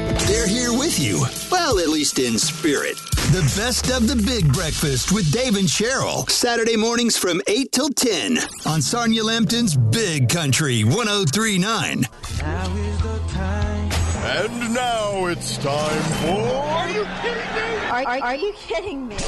They're here with you. Well, at least in spirit. The best of the Big Breakfast with Dave and Cheryl. Saturday mornings from 8 till 10 on Sarnia Lambton's Big Country 103.9. Now is the time. And now it's time for... Are you kidding me? Are you kidding me?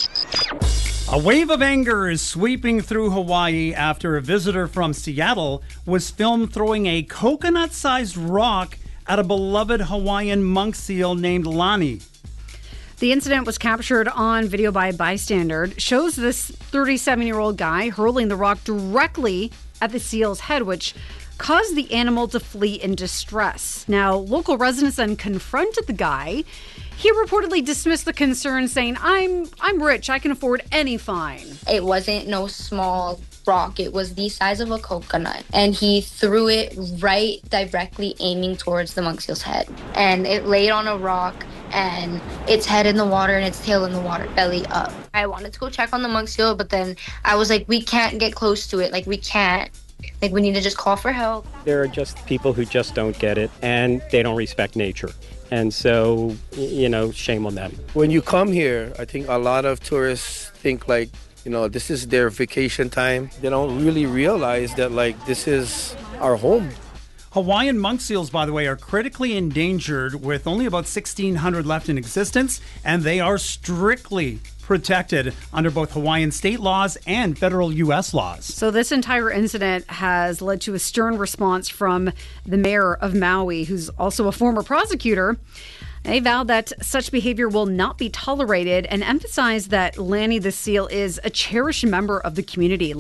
A wave of anger is sweeping through Hawaii after a visitor from Seattle was filmed throwing a coconut-sized rock at a beloved Hawaiian monk seal named Lani. The incident was captured on video by a bystander. It shows this 37-year-old guy hurling the rock directly at the seal's head, which caused the animal to flee in distress. Now, local residents then confronted the guy. He reportedly dismissed the concern, saying, I'm rich. I can afford any fine. It wasn't no small rock. It was the size of a coconut. And he threw it right directly aiming towards the monk seal's head. And it laid on a rock, and its head in the water and its tail in the water, belly up. I wanted to go check on the monk seal, but then I was like, we can't get close to it. Like, we can't. Like, we need to just call for help. There are just people who just don't get it, and they don't respect nature. And so, shame on them. When you come here, I think a lot of tourists think like, this is their vacation time. They don't really realize that, this is our home. Hawaiian monk seals, by the way, are critically endangered with only about 1,600 left in existence, and they are strictly protected under both Hawaiian state laws and federal U.S. laws. So this entire incident has led to a stern response from the mayor of Maui, who's also a former prosecutor. They vowed that such behavior will not be tolerated and emphasized that Lani the seal is a cherished member of the community.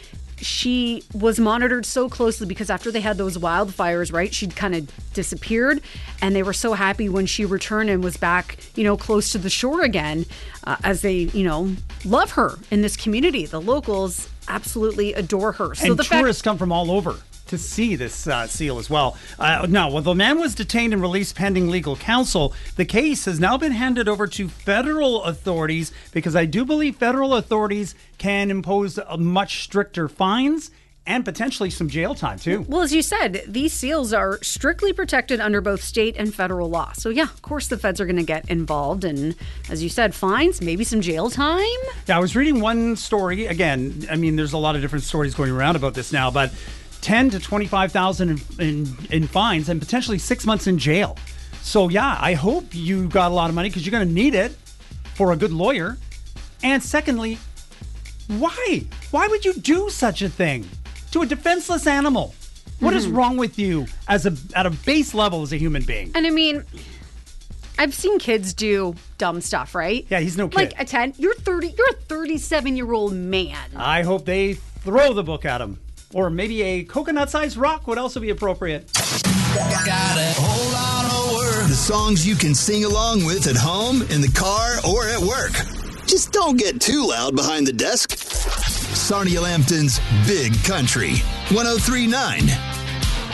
She was monitored so closely because after they had those wildfires, right, she'd kind of disappeared, and they were so happy when she returned and was back, close to the shore again, as they, love her in this community. The locals absolutely adore her. So and tourists come from all over to see this seal as well. Now, the man was detained and released pending legal counsel. The case has now been handed over to federal authorities because I do believe federal authorities can impose much stricter fines and potentially some jail time, too. Well, as you said, these seals are strictly protected under both state and federal law. So, yeah, of course the feds are going to get involved. And as you said, fines, maybe some jail time. Yeah, I was reading one story. Again, there's a lot of different stories going around about this now, but $10,000 to $25,000 in fines and potentially 6 months in jail. So, yeah, I hope you got a lot of money because you're going to need it for a good lawyer. And secondly, why? Why would you do such a thing to a defenseless animal? What is wrong with you at a base level as a human being? And I've seen kids do dumb stuff, right? Yeah, he's no kid. Like a 10, you're a 37-year-old man. I hope they throw the book at him. Or maybe a coconut-sized rock would also be appropriate. Got a whole lot of words. The songs you can sing along with at home, in the car, or at work. Just don't get too loud behind the desk. Sarnia Lambton's Big Country 103.9.